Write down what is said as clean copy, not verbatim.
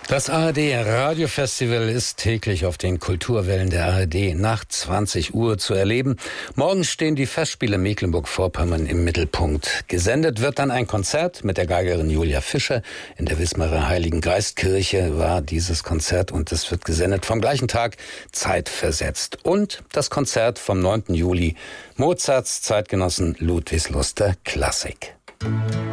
Das ARD-Radiofestival ist täglich auf den Kulturwellen der ARD nach 20 Uhr zu erleben. Morgen stehen die Festspiele Mecklenburg-Vorpommern im Mittelpunkt. Gesendet wird dann ein Konzert mit der Geigerin Julia Fischer. In der Wismarer Heiligen Geistkirche war dieses Konzert und es wird gesendet vom gleichen Tag, zeitversetzt. Und das Konzert vom 9. Juli, Mozarts Zeitgenossen Ludwigslust der Klassik.